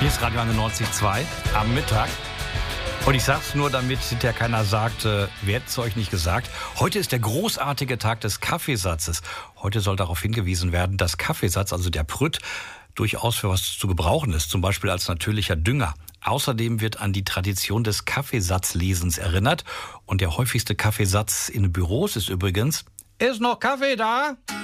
Hier ist Radio 91.2 am Mittag. Und ich sag's nur, damit hinterher keiner sagt, wer hat's euch nicht gesagt. Heute ist der großartige Tag des Kaffeesatzes. Heute soll darauf hingewiesen werden, dass Kaffeesatz, also der Prütt, durchaus für was zu gebrauchen ist. Zum Beispiel als natürlicher Dünger. Außerdem wird an die Tradition des Kaffeesatzlesens erinnert. Und der häufigste Kaffeesatz in Büros ist übrigens: Ist noch Kaffee da?